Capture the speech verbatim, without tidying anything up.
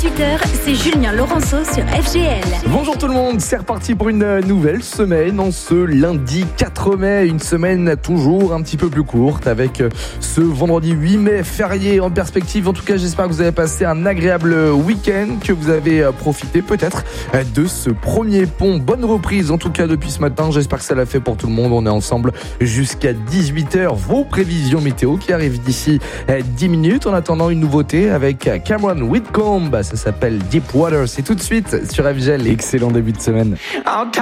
dix-huit heures, c'est Julien Laurenceau sur F G L. Bonjour tout le monde, c'est reparti pour une nouvelle semaine en ce lundi quatre mai, une semaine toujours un petit peu plus courte avec ce vendredi huit mai férié en perspective. En tout cas, j'espère que vous avez passé un agréable week-end, que vous avez profité peut-être de ce premier pont. Bonne reprise en tout cas depuis ce matin, j'espère que ça l'a fait pour tout le monde. On est ensemble jusqu'à dix-huit heures. Vos prévisions météo qui arrivent d'ici dix minutes. En attendant, une nouveauté avec Cameron Whitcomb. Ça s'appelle Deep Water. C'est tout de suite sur F G L. Excellent début de semaine.